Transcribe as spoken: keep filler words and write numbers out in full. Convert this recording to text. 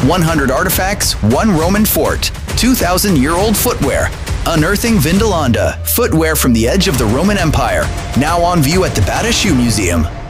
one hundred artifacts, one Roman fort, two thousand year old footwear. Unearthing Vindolanda, footwear from the edge of the Roman Empire. Now on view at the Bata Shoe Museum.